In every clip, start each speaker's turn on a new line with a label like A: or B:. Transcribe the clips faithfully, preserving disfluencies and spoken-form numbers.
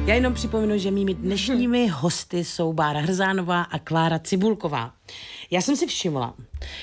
A: Já jenom připomenu, že mými dnešními hosty jsou Bára Hrzánová a Klára Cibulková. Já jsem si všimla,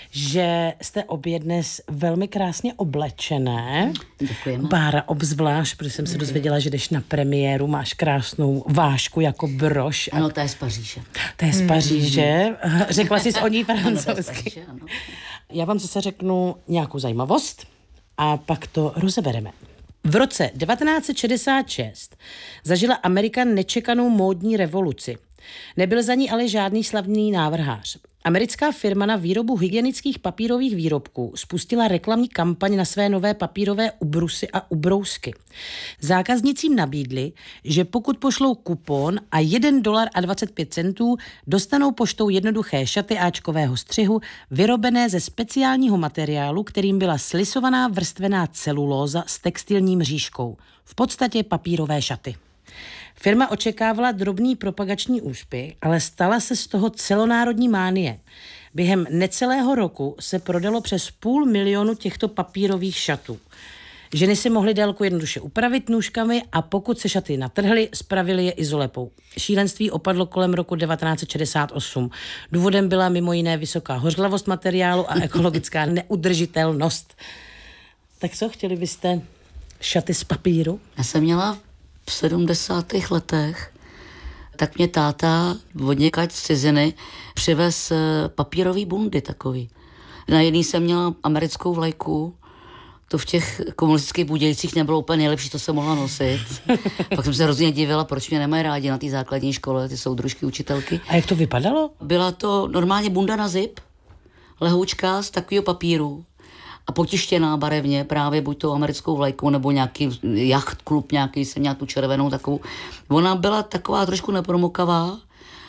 A: že jste obě dnes velmi krásně oblečené.
B: Děkujeme.
A: Bára obzvlášť, protože jsem se dozvěděla, že jdeš na premiéru, máš krásnou vášku jako brož.
B: Ano, ta je z Paříže.
A: Ta je z Paříže. Řekla jsi o ní
B: Ano, ta je z
A: francouzsky.
B: Paříže, ano.
A: Já vám zase řeknu nějakou zajímavost a pak to rozebereme. V roce devatenáct set šedesát šest zažila Amerika nečekanou módní revoluci. Nebyl za ní ale žádný slavný návrhář. Americká firma na výrobu hygienických papírových výrobků spustila reklamní kampaň na své nové papírové ubrusy a ubrousky. Zákaznicím nabídli, že pokud pošlou kupon a jeden dolar a dvacet pět centů, dostanou poštou jednoduché šaty áčkového střihu, vyrobené ze speciálního materiálu, kterým byla slisovaná vrstvená celulóza s textilní mřížkou. V podstatě papírové šaty. Firma očekávala drobný propagační úspěch, ale stala se z toho celonárodní mánie. Během necelého roku se prodalo přes půl milionu těchto papírových šatů. Ženy si mohly délku jednoduše upravit nůžkami a pokud se šaty natrhly, spravili je izolepou. Šílenství opadlo kolem roku devatenáct set šedesát osm. Důvodem byla mimo jiné vysoká hořlavost materiálu a ekologická neudržitelnost. Tak co, chtěli byste šaty z papíru?
B: Já jsem měla v sedmdesátých letech, tak mě táta od někať z ciziny přivez papírový bundy takový. Na jedný jsem měla americkou vlajku, to v těch komunistických Budějcích nebylo úplně nejlepší, to jsem mohla nosit. Pak jsem se hrozně divila, proč mě nemají rádi na té základní škole, ty soudružky, učitelky.
A: A jak to vypadalo?
B: Byla to normálně bunda na zip, lehoučka z takového papíru a potištěná barevně, právě buď tou americkou vlajkou, nebo nějaký jacht klub nějaký, jsem měla tu červenou takovou. Ona byla taková trošku nepromokavá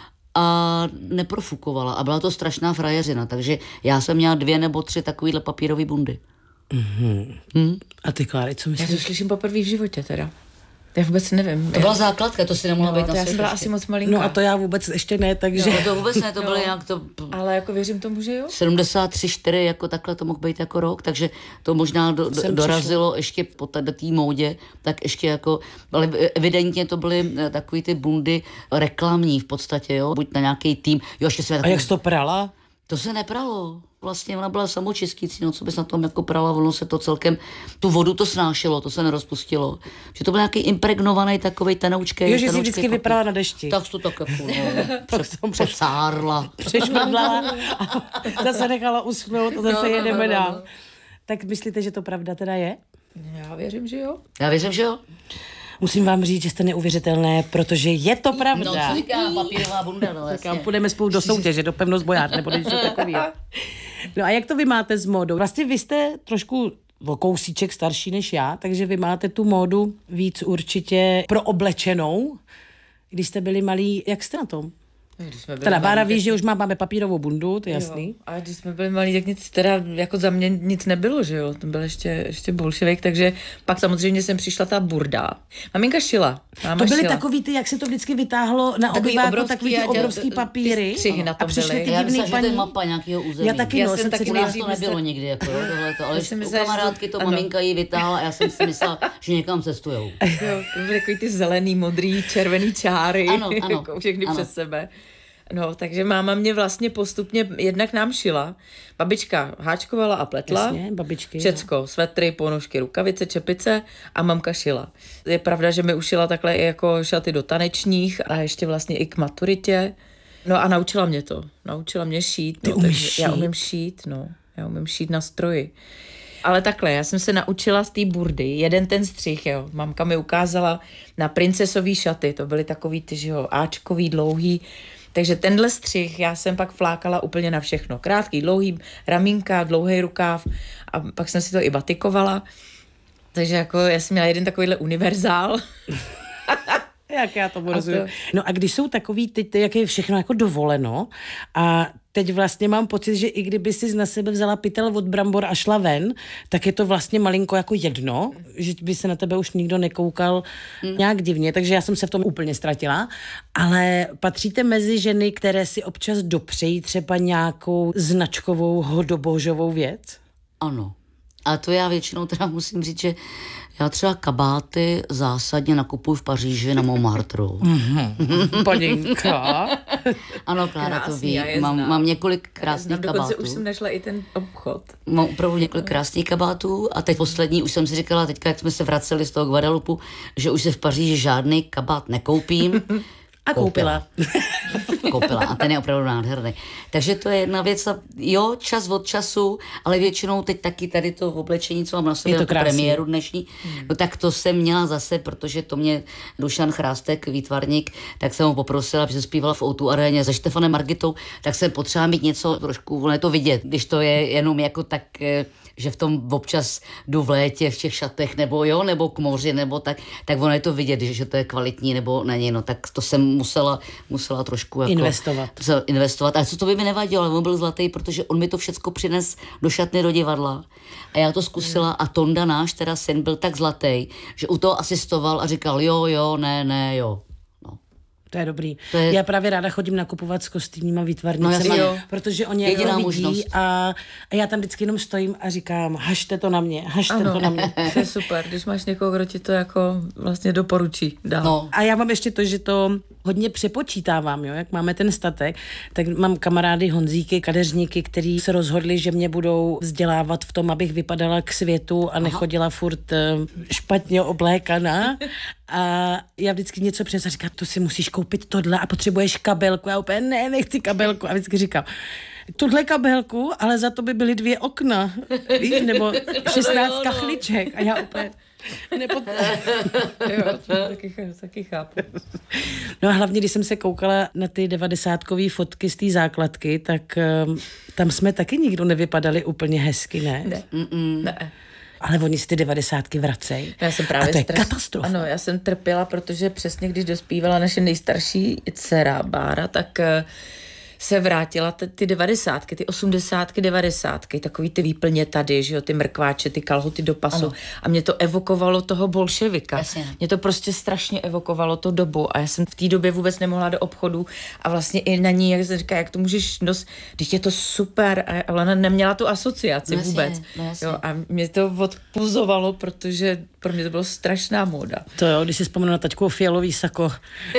B: a neprofukovala a byla to strašná frajeřina, takže já jsem měla dvě nebo tři takovýhle papírové bundy.
A: Mm-hmm.
B: Hmm?
A: A ty, Kláry, co myslíš?
C: Já to slyším poprvé v životě teda. Já vůbec nevím.
B: To byla základka, to si nemohla
C: no,
B: být na
C: já jsem byla
B: ještě.
C: asi moc malinká.
A: No a to já vůbec ještě ne, takže...
B: No, to vůbec ne, to bylo
C: No.
B: nějak to...
C: Ale jako věřím tomu, že jo?
B: sedmdesát tři čtyři jako takhle to mohl být jako rok, takže to možná do, do,
A: Jsem
B: dorazilo ještě po té módě, tak ještě jako, ale evidentně to byly takový ty bundy reklamní v podstatě, jo, buď na nějaký tým, jo, ještě jsme
A: A
B: takový...
A: jak jsi to prala?
B: To se nepralo. Vlastně ona byla samočistící, no co bys na tom jako prala, ono se to celkem, tu vodu to snášelo, to se nerozpustilo. Že to byl nějaký impregnovaný takovej tenoučkej.
A: Jo, že jsi vždycky vyprala na dešti.
B: Tak to také půl, no. Přesárla.
A: Přešmrdlala a zase nechala uschnout a zase
B: No, no,
A: jedeme
B: no, no,
A: dál.
B: no.
A: Tak myslíte, že to pravda teda je?
C: Já věřím, že jo.
B: Já věřím, že jo.
A: Musím vám říct, že jste neuvěřitelné, protože je to pravda.
B: No, co říká papírová bunda, no,
A: Tak
B: jasně.
A: půjdeme spolu do soutěže, do Pevnost Bojár, nebo něco takového. No a jak to vy máte s módou? Vlastně vy jste trošku o kousíček starší než já, takže vy máte tu módu víc určitě pro oblečenou. Když jste byli malí, jak jste na tom?
C: Když jsme byli
A: Teda Bára
C: malí,
A: ví,
C: tak-
A: že už má, máme papírovou bundu, to je jasný.
C: Jo. A když jsme byli malí, tak nic, teda jako za mě nic nebylo, že jo, to byl ještě, ještě bolševik, takže pak samozřejmě jsem přišla ta burda. Maminka šila, máma
A: To byly
C: šila.
A: takový ty, jak se to vždycky vytáhlo na
C: Takový
A: obyváku,
C: obrovský
A: takový ty
C: a děl-
A: obrovský
C: ty
A: papíry.
C: střihy na
A: A
C: tom
A: přišly
C: byly.
A: ty
B: Já
A: divný
B: myslím, že to je
A: paní.
B: mapa nějakého území.
A: Já taky,
C: Já
A: no,
C: jsem
A: jsem
C: taky
A: se
B: U nás
C: nejdřív
B: to nebylo
C: myslela-
B: nikdy, jako jo, tohleto, ale
C: Já jsem
B: u
C: myslela, že to-
B: kamarádky to
C: ano.
B: maminka jí vytáhla a já jsem si myslela, že někam cestujou.
C: Jo, to byly takový ty zelený, modrý, červený čáry,
B: Ano, ano,
C: jako všechny
B: ano.
C: přes sebe. No, takže máma mě vlastně postupně jednak nám šila. Babička háčkovala a pletla.
A: Jasně, babičky.
C: Všecko, svetry, ponožky, rukavice, čepice a mamka šila. Je pravda, že mi ušila takhle i jako šaty do tanečních a ještě vlastně i k maturitě. No a naučila mě to. Naučila mě šít.
A: Ty
C: no,
A: umíš
C: takže Já
A: šít?
C: umím šít, no. Já umím šít na stroji. Ale takhle, já jsem se naučila z té burdy, jeden ten střih, jo. Mamka mi ukázala na princesový šaty, to byly takový ty, že jo, áčkový, dlouhý. Takže tenhle střih já jsem pak flákala úplně na všechno. Krátký, dlouhý, ramínka, dlouhý rukáv a pak jsem si to i batikovala. Takže jako já jsem měla jeden takovýhle univerzál.
A: Jak já to
C: A
A: rozumím.
C: to-
A: No a když jsou takový, teď, jak je všechno jako dovoleno a teď vlastně mám pocit, že i kdyby si na sebe vzala pytel od brambor a šla ven, tak je to vlastně malinko jako jedno, že by se na tebe už nikdo nekoukal hmm. nějak divně, takže já jsem se v tom úplně ztratila, ale patříte mezi ženy, které si občas dopřejí třeba nějakou značkovou hodobožovou věc?
B: Ano. A to já většinou teda musím říct, že Já třeba kabáty zásadně nakupuju v Paříži na Montmartre.
A: Mm-hmm. Paninka.
B: Ano, Klára to ví. Mám, mám několik krásných kabátů.
C: Dokonce už jsem našla i ten obchod.
B: Mám opravdu několik krásných kabátů a teď poslední, už jsem si říkala, teďka, jak jsme se vraceli z toho Guadalupu, že už se v Paříži žádný kabát nekoupím.
A: A koupila.
B: Koupila a ten je opravdu nádherný. Takže to je jedna věc, a jo, čas od času, ale většinou teď taky tady to oblečení, co mám na sobě, jako premiéru dnešní, hmm. no tak to jsem měla zase, protože to mě Dušan Chrástek, výtvarník, tak jsem ho poprosila, aby se zpívala v O dva aréně se Štefanem Margitou, tak jsem potřeba mít něco trošku, ono je to vidět, když to je jenom jako tak, že v tom občas jdu v létě v těch šatech, nebo jo, nebo k moři, nebo tak, tak ono je to vidět, že to je kvalitní, nebo není, no tak to jsem musela, musela trošku jako
A: investovat.
B: investovat. Ale co to by mi nevadilo, ale on byl zlatý, protože on mi to všecko přines do šatny, do divadla. A já to zkusila a Tonda náš, teda syn, byl tak zlatý, že u toho asistoval a říkal jo, jo, ne, ne, jo.
A: To je dobrý.
B: To je...
A: Já právě ráda chodím nakupovat s kostýmníma výtvarnicemi,
B: no,
A: protože oni jako vidí
B: možnost.
A: A, a já tam vždycky jenom stojím a říkám, hažte to na mě, hažte ano, to na mě.
C: To je super, když máš někoho, kdo ti to jako vlastně doporučí dál.
B: No.
A: A já mám ještě to, že to hodně přepočítávám, jo, jak máme ten statek, tak mám kamarády Honzíky, kadeřníky, kteří se rozhodli, že mě budou vzdělávat v tom, abych vypadala k světu a nechodila Aha. furt špatně oblékaná. A já vždycky něco přes a říkám, to si musíš koupit tohle a potřebuješ kabelku. Já úplně ne, nechci kabelku. A vždycky říkám, tuhle kabelku, ale za to by byly dvě okna, víš, nebo šestnáct kachliček. A já úplně
C: jo, taky, taky chápu.
A: No a hlavně, když jsem se koukala na ty devadesátkový fotky z té základky, tak um, tam jsme taky nikdo nevypadali úplně hezky, ne?
C: Ne. ne.
A: Ale oni si ty devadesátky vracejí.
C: Já jsem právě
A: a to je
C: stres...
A: katastrofa.
C: Ano, já jsem trpěla, protože přesně když dospívala naše nejstarší dcera Bára, tak se vrátila t- ty devadesátky, ty osmdesátky, devadesátky, takový ty výplně tady, že jo, ty mrkváče, ty kalhoty do pasu. Ano. A mě to evokovalo toho bolševika.
B: Jasně.
C: Mě to prostě strašně evokovalo tu dobu a já jsem v té době vůbec nemohla do obchodu a vlastně i na ní, jak se říká, jak to můžeš nos, když je to super, ale ona neměla tu asociaci
B: no
C: vůbec.
B: Jasně, no jasně.
C: Jo, a mě to odpuzovalo, protože pro mě to bylo strašná móda.
A: To jo, když si vzpomenu na taťku fialový sako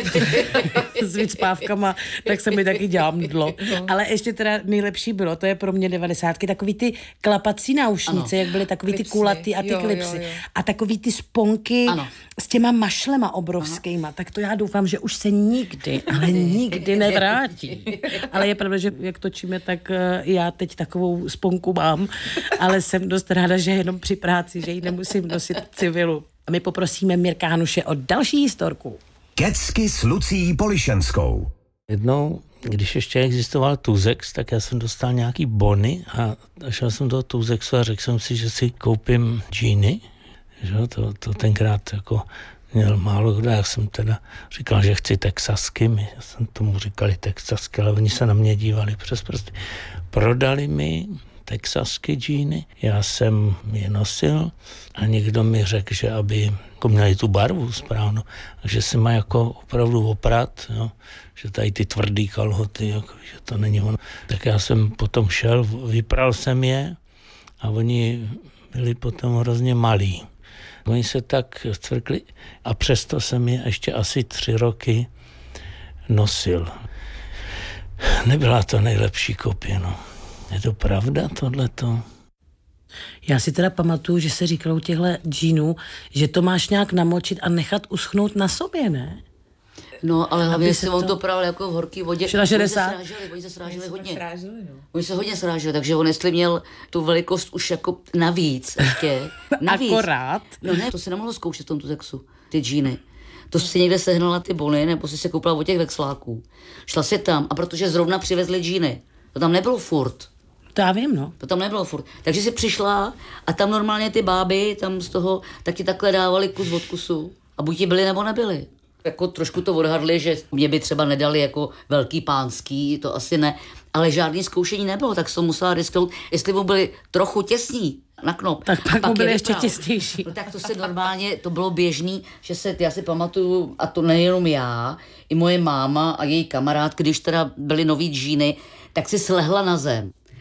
A: s vycpávkama, tak se mi taky dělá mdlo. No. Ale ještě teda nejlepší bylo, to je pro mě devadesátky, takový ty klapací náušnice, ano. Jak byly takový klipsy. Ty kulatý a ty jo, klipsy. Jo, jo. A takový ty sponky ano. S těma mašlema obrovskýma. Ano. Tak to já doufám, že už se nikdy, ale nikdy nevrátí. Ale je pravda, že jak točíme, tak já teď takovou sponku mám, ale jsem dost ráda, že jenom při práci, že ji nemusím nosit v civilu. A my poprosíme Mirka Hanuše o další historku.
D: Kecky s Lucí Polišenskou.
E: Jednou, když ještě existoval Tuzex, tak já jsem dostal nějaký bony a šel jsem do Tuzexu a řekl jsem si, že si koupím džíny. Že? To, to tenkrát jako měl málo kdo. Já jsem teda říkal, že chci texasky. My jsem tomu říkali texasky, ale oni se na mě dívali přes prsty. Prodali mi texasky džíny, já jsem je nosil a někdo mi řekl, že aby jako měli tu barvu správnou, že se má jako opravdu oprat, jo, že tady ty tvrdý kalhoty, jako, že to není ono. Tak já jsem potom šel, vypral jsem je a oni byli potom hrozně malí. Oni se tak cvrkli a přesto jsem je ještě asi tři roky nosil. Nebyla to nejlepší kopie, no. Je to pravda, tohleto?
A: Já si teda pamatuju, že se říkalo u těchto džínů, že to máš nějak namočit a nechat uschnout na sobě, ne?
B: No, ale hlavně si
A: to...
B: on to pravil jako v horký vodě.
A: Na šedesát
B: Oni se sráželi, oni se sráželi
C: oni
B: hodně.
C: Sráželi, no.
B: Oni se hodně sráželi, takže on jestli měl tu velikost už jako navíc ještě. Navíc.
A: Akorát.
B: No ne, to se nemohlo zkoušet v tom Tuzexu, ty džíny. To si někde sehnala ty bony, nebo si se koupila od těch vexláků. Šla si tam a protože zrovna přivezli džíny, to tam nebylo furt.
A: To já vím, no.
B: To tam nebylo furt. Takže si přišla a tam normálně ty báby tam z toho taky takhle dávali kus od kusu. A buď ti byli, nebo nebyli. Jako trošku to odhadli, že mě by třeba nedali jako velký pánský, to asi ne. Ale žádný zkoušení nebylo, tak jsem musela risknout, jestli mu byli trochu těsní na knop.
A: Tak pak, pak mu byli ještě těsnější.
B: No tak to se normálně, to bylo běžný, že se, já si pamatuju, a to nejenom já, i moje máma a její kamarád, když teda byly nový džíny, tak si slehla na zem.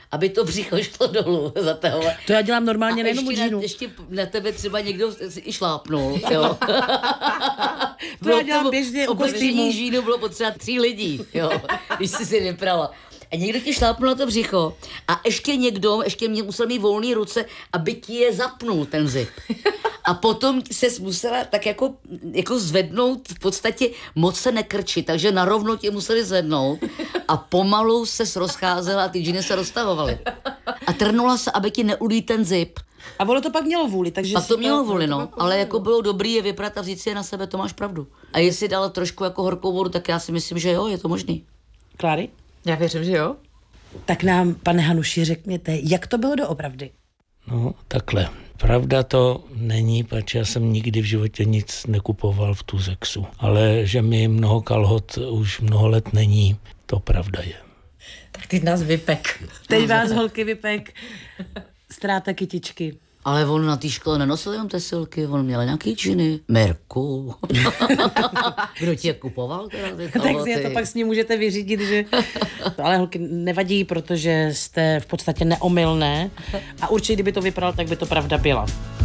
B: aby to břicho šlo dolů za toho.
A: To já dělám normálně,
B: a
A: nejenom u
B: ještě
A: džínu.
B: na, ještě na tebe třeba někdo i šlápnul, jo.
A: To já dělám běžně u kostýmu.
B: Oblečení džínu bylo potřeba tří lidí, jo, když jsi si vyprala. A někdo ti šlápnul na to břicho a ještě někdo, ještě mě musel mít volné ruce, aby ti je zapnul ten zip. A potom se musela tak jako, jako zvednout, v podstatě moc se nekrčit, takže narovno tě museli zvednout a pomalu se rozcházela a ty džíny se roztahovaly. A trnula se, aby ti neulí ten zip.
A: A ono to pak mělo vůli, takže...
B: A to mělo vůli, no, ale jako bylo dobrý je vyprat a vzít si je na sebe, to máš pravdu. A jestli dala trošku jako horkou vodu, tak já si myslím, že jo, je to možný.
A: Kláry?
C: Já věřím, že jo.
A: Tak nám, pane Hanuši, řekněte, jak to bylo doopravdy?
E: No, takhle. Pravda to není, protože já jsem nikdy v životě nic nekupoval v Tuzexu. Ale že mi mnoho kalhot už mnoho let není, to pravda je.
C: Tak ty nás vypek.
A: Teď vás holky vypek, ztráta kytičky.
B: Ale on na té škole nenosil jenom tesilky, on měl nějaký džiny. Merku. Kdo ti je kupoval teda ty
A: Tak
B: kalhoty?
A: si to pak s ním můžete vyřídit, že... Ale holky nevadí, protože jste v podstatě neomylné a určitě, kdyby to vypadalo, tak by to pravda byla.